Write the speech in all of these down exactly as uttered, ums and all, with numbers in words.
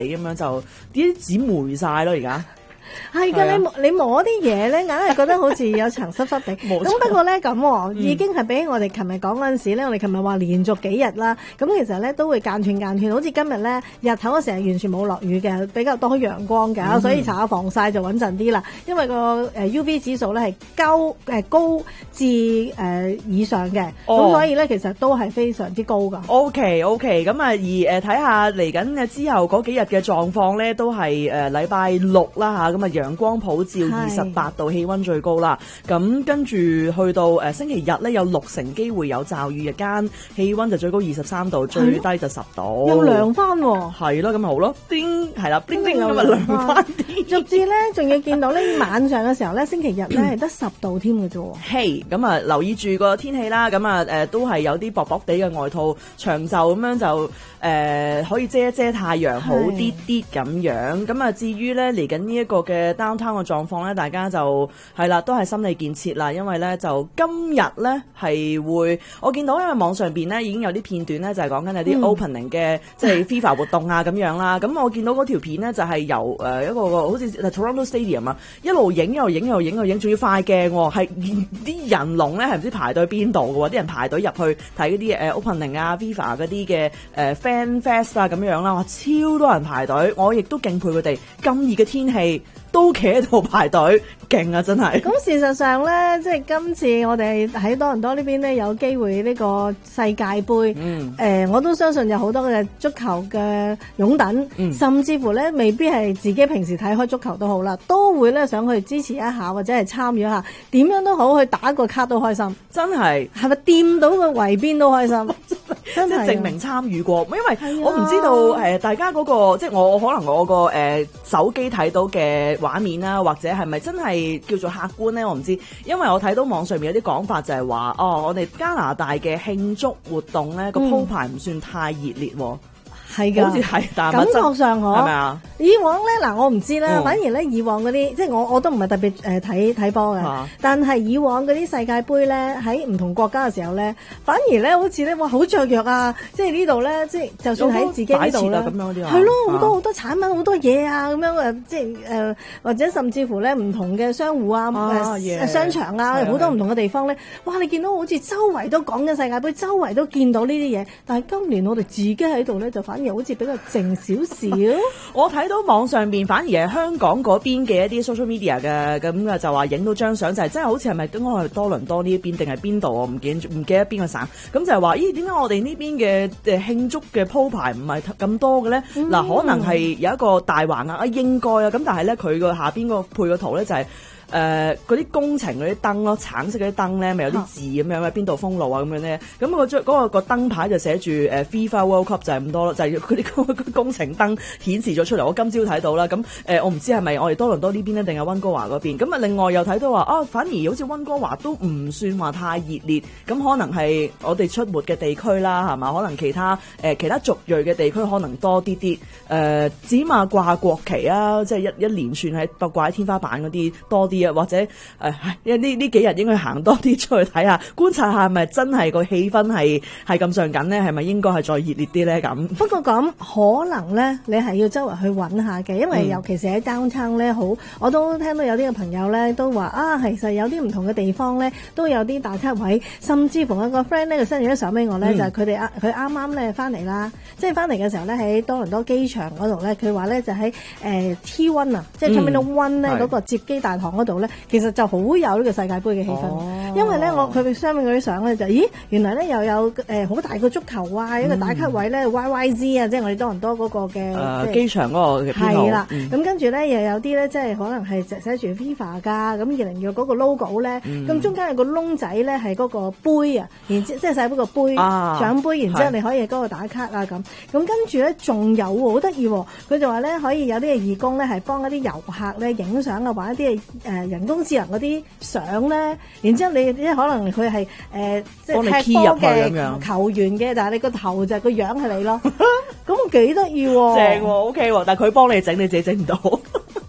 咁樣就啲紙霉晒咯而家。 係嘅，你你摸啲嘢咧，硬係覺得好似有層濕濕地。咁不過咧咁，已經係比我哋琴日講嗰陣時咧，我哋琴日話連續幾日啦。咁其實咧都會間斷間斷，好似今日咧日頭嗰時係完全冇落雨嘅，比較多陽光㗎，所以搽下防曬就穩陣啲啦。因為個誒 U V 指數咧係高誒高至誒以上嘅，咁所以咧其實都係非常之高㗎。 OK OK，咁啊而誒睇下嚟緊嘅之後嗰幾日嘅狀況咧，都係誒禮拜六啦嚇。咁啊，陽光普照，二十八度，氣溫最高啦。咁跟住去到誒星期日咧，有六成機會有驟雨，日間氣溫就最高二十三度，最低就十度。 又涼翻喎。 係咯，咁咪好咯。叮，係啦，叮叮咁咪涼翻啲。 逐至咧，仲要見到咧晚上嘅時候咧，星期日咧係得十度添嘅啫喎。 係，咁啊留意住個天氣啦。咁啊誒都係有啲薄薄地嘅外套，長袖咁樣就誒、呃、可以遮一遮太陽，好啲啲咁樣。咁啊至於咧嚟緊呢一個嘅 downtown 嘅狀況咧，大家就係啦，都係心理建設啦，因為咧就今日咧係會，我見到因為網上邊咧已經有啲片段咧就係講緊有啲 opening 嘅、嗯、即係 FIFA 活動啊咁樣啦。咁我見到嗰條片咧就係由誒、呃、一個個好似 Toronto Stadium 啊，一路影又影又影又影，仲要快鏡喎，係啲人龍咧係唔知排隊邊度嘅喎，啲人排隊入去睇嗰啲誒 opening 啊 FIFA 嗰啲嘅誒 fan fest 啊咁樣啦，哇超多人排隊，我亦都敬佩佢哋咁熱嘅天氣都企喺度排隊，勁啊！真係。咁事實上咧，即係今次我哋喺多倫多呢邊咧，有機會呢個世界盃。嗯。誒、呃，我都相信有好多嘅足球嘅擁躉、嗯，甚至乎咧，未必係自己平時睇開足球都好啦，都會咧想去支持一下或者係參與一下，點樣都好，去打個卡都開心。 真係。 係咪掂到個圍邊都開心？真係。 即係證明參與過，因為我唔知道誒、呃，大家嗰、那個即係我可能我個誒、呃、手機睇到嘅畫面啦，或者係咪真係叫做客觀咧？我唔知，因為我睇到網上面有啲講法就係話，哦，我哋加拿大嘅慶祝活動咧個鋪排唔算太熱烈喎。係㗎，好似係，但感覺上可係咪啊？ 以往咧嗱，我唔知啦、嗯，反而咧以往嗰啲，即係我我都唔係特別誒睇睇波嘅，但係以往嗰啲世界盃咧喺唔同國家嘅時候咧，反而咧好似咧哇好雀躍啊！即係呢度咧，即係就算喺自己呢度啦，係咯，好多好多產品好多嘢啊咁樣誒，即係誒、呃、或者甚至乎咧唔同嘅商戶啊、啊、呃、商場啊，好多唔同嘅地方咧，哇！你見到好似周圍都講緊世界盃，周圍都見到呢啲嘢，但係今年我哋自己喺度咧就反而好似比較靜少少。 我睇到網上邊反而係香港嗰邊嘅一啲 social media 嘅咁嘅，就話影到張相就係真係好似係咪應該係多倫多呢一邊定係邊度？我唔記唔記得邊個省。咁就係話咦點解我哋呢邊嘅誒慶祝嘅鋪排唔係咁多嘅咧？嗱、嗯，可能係有一個大橫額啊，應該啊。咁但係咧佢個下邊個配個圖咧就係、是。誒嗰啲工程嗰啲燈咯，橙色嗰啲燈咧，咪有啲字咁樣喺邊度封路啊咁樣咧，咁、那個將嗰個個燈牌就寫住誒 FIFA World Cup 就係咁多咯，就係嗰啲工程燈顯示咗出嚟。我今朝睇到啦，咁誒、呃、我唔知係咪我哋多倫多呢邊咧，定係溫哥華嗰邊？咁啊另外又睇到話啊，反而好似溫哥華都唔算話太熱烈，咁可能係我哋出沒嘅地區啦，係嘛？可能其他誒、呃、其他族裔嘅地區可能多啲啲誒，起碼掛下國旗啊，即係一一連串喺掛喺天花板嗰啲多啲。或者誒，因為呢呢幾日應該行多啲出去睇下，觀察下係咪真係個氣氛係係咁上緊咧？係咪應該係再熱烈啲咧？咁不過咁可能咧，你係要周圍去揾下嘅，因為尤其是喺 downtown 咧，好我都聽到有啲嘅朋友咧都話啊，其實有啲唔同嘅地方咧都有啲打卡位，甚至乎有個 friend 咧佢 send 咗啲相俾我咧、嗯，就係佢哋啊佢啱啱咧翻嚟啦，即係翻嚟嘅時候咧喺多倫多機場嗰度咧，佢話咧就喺誒、呃、T 一 啊，即係 Terminal One 咧嗰個接機大堂嗰度。其實就好有呢個世界盃嘅氣氛，哦、因為咧我佢哋相面嗰啲相咧就，咦原來咧又有誒好、呃、大個足球啊，嗯、一個打卡位咧 Y Y Z 啊，即係我哋多倫多嗰個嘅誒機場嗰個係啦，咁、嗯、跟住咧又有啲咧即係可能係寫住 FIFA 噶，咁二零二嗰個 logo 咧，咁、嗯、中間有個窿仔咧係嗰個杯啊，然之即係細嗰個杯獎、啊、杯，然之後你可以嗰個打卡啊咁，咁跟住咧仲有喎，好得意喎，佢就話咧可以有啲嘅義工咧係幫一啲遊客咧影相啊，或者一啲誒人工智能嗰啲相咧，然之後你即係可能佢係誒即係踢波嘅球員嘅，但係你個頭就係個樣係你咯，咁幾得意喎， 正喎 ，OK 喎，但係佢幫你整，你自己整唔到。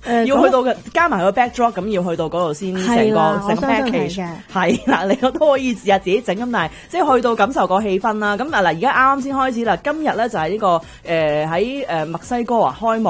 誒要去到嘅加埋個 backdrop，咁要去到嗰度先成個係啦成個我相信 package 係嘅係啦，你都可以試下自己整咁，但係即係去到感受個氣氛啦。咁嗱嗱，而家啱啱先開始啦，今日咧就係呢個誒喺誒墨西哥啊開幕。